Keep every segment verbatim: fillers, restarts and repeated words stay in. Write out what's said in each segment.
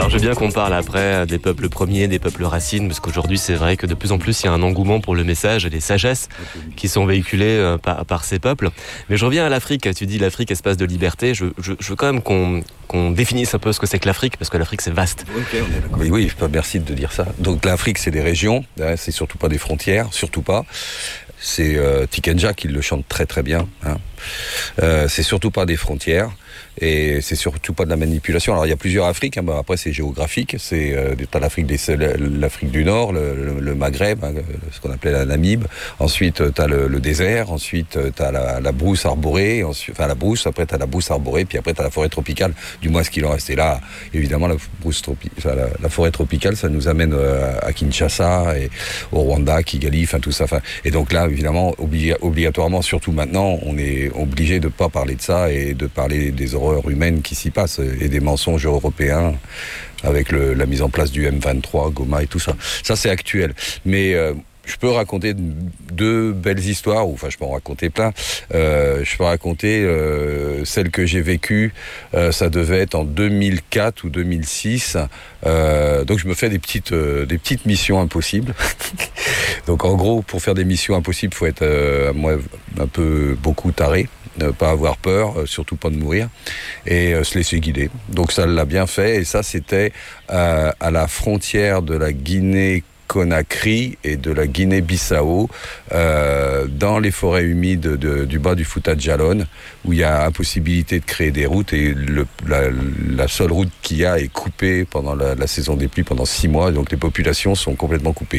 Alors je veux bien qu'on parle après des peuples premiers, des peuples racines, parce qu'aujourd'hui c'est vrai que de plus en plus il y a un engouement pour le message et les sagesses qui sont véhiculées par, par ces peuples. Mais je reviens à l'Afrique, tu dis l'Afrique espace de liberté, je, je, je veux quand même qu'on, qu'on définisse un peu ce que c'est que l'Afrique, parce que l'Afrique c'est vaste. Okay, on est d'accord. Oui, oui, merci de dire ça. Donc l'Afrique c'est des régions, hein, c'est surtout pas des frontières, surtout pas. C'est euh, Tikenja qui le chante très très bien. Hein. Euh, c'est surtout pas des frontières et c'est surtout pas de la manipulation. Alors il y a plusieurs Afriques. Hein, bah, après c'est géographique. C'est euh, t'as l'Afrique des, l'Afrique du Nord, le, le, le Maghreb, hein, ce qu'on appelait la Namib. Ensuite t'as le, le désert. Ensuite t'as la, la brousse arborée. Ensuite, enfin la brousse. Après t'as la brousse arborée. Puis après t'as la forêt tropicale. Du moins ce qu'il en reste. Et là, évidemment la brousse tropi- enfin, la, la forêt tropicale, ça nous amène euh, à Kinshasa et au Rwanda, Kigali, enfin tout ça. Enfin, et donc là, évidemment, obliga- obligatoirement, surtout maintenant, on est obligé de pas parler de ça et de parler des horreurs humaines qui s'y passent et des mensonges européens avec le, la mise en place du M vingt-trois, Goma et tout ça. Ça, c'est actuel. Mais euh, je peux raconter deux belles histoires, ou enfin je peux en raconter plein. Euh, je peux raconter euh, celle que j'ai vécue, euh, ça devait être en deux mille quatre ou deux mille six. Euh, donc je me fais des petites, euh, des petites missions impossibles. Donc en gros, pour faire des missions impossibles, il faut être euh, moi, un peu beaucoup taré, ne pas avoir peur, euh, surtout pas de mourir, et euh, se laisser guider. Donc ça l'a bien fait, et ça c'était euh, à la frontière de la Guinée Conakry et de la Guinée-Bissau, euh, dans les forêts humides de, du bas du Fouta Djallon, où il y a impossibilité de créer des routes, et le, la, la seule route qu'il y a est coupée pendant la, la saison des pluies, pendant six mois, donc les populations sont complètement coupées.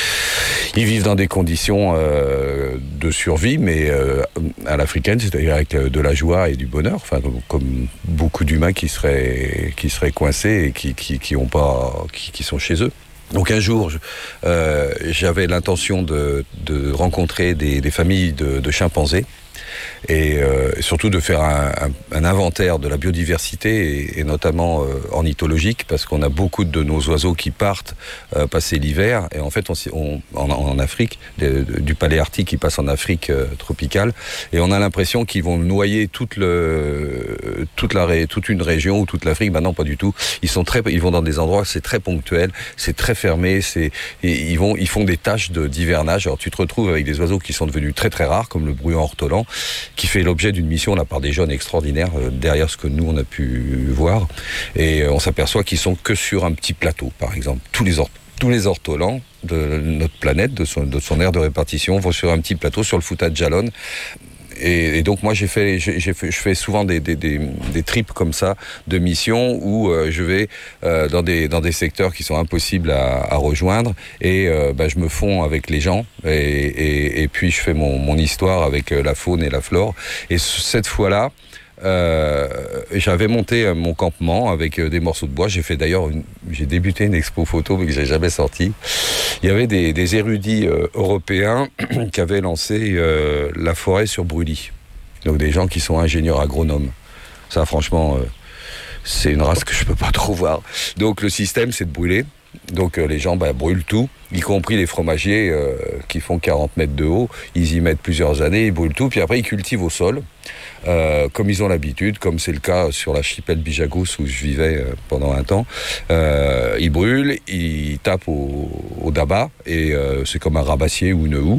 Ils vivent dans des conditions euh, de survie, mais euh, à l'africaine, c'est-à-dire avec de la joie et du bonheur, enfin comme beaucoup d'humains qui seraient qui seraient coincés et qui qui qui ont pas qui, qui sont chez eux. Donc un jour, je, euh, j'avais l'intention de, de rencontrer des, des familles de, de chimpanzés et euh, surtout de faire un, un, un inventaire de la biodiversité et, et notamment euh, ornithologique, parce qu'on a beaucoup de nos oiseaux qui partent euh, passer l'hiver, et en fait on, on, en, en Afrique, de, de, du paléarctique qui passe en Afrique euh, tropicale, et on a l'impression qu'ils vont noyer toute, le, toute, la, toute une région ou toute l'Afrique. Ben non, pas du tout. Ils, sont très, ils vont dans des endroits, c'est très ponctuel, c'est très fermé, c'est, et ils, vont, ils font des tâches de, d'hivernage. Alors tu te retrouves avec des oiseaux qui sont devenus très très rares, comme le bruyant ortolan, qui fait l'objet d'une mission de la part des jeunes extraordinaires, euh, derrière ce que nous on a pu voir, et euh, on s'aperçoit qu'ils sont que sur un petit plateau, par exemple. Tous les, or- tous les ortolans de notre planète, de son, de son aire de répartition, vont sur un petit plateau sur le Fouta Djallon. Et, et donc moi j'ai fait, j'ai, j'ai fait, je fais souvent des, des, des, des trips comme ça de missions où euh, je vais euh, dans des dans des secteurs qui sont impossibles à, à rejoindre, et euh, bah, je me fonds avec les gens, et, et, et puis je fais mon, mon histoire avec la faune et la flore. Et cette fois-là, Euh, j'avais monté euh, mon campement avec euh, des morceaux de bois. J'ai fait d'ailleurs, une, j'ai débuté une expo photo mais que j'ai jamais sortie. Il y avait des, des érudits euh, européens qui avaient lancé euh, la forêt sur brûlis. Donc des gens qui sont ingénieurs agronomes. Ça, franchement, euh, c'est une race que je peux pas trop voir. Donc le système, c'est de brûler. Donc euh, les gens bah, brûlent tout, y compris les fromagers euh, qui font quarante mètres de haut. Ils y mettent plusieurs années, ils brûlent tout, puis après ils cultivent au sol, euh, comme ils ont l'habitude, comme c'est le cas sur l'archipel Bijagous où je vivais euh, pendant un temps. Euh, ils brûlent, ils tapent au, au daba, et euh, c'est comme un rabassier ou une houe.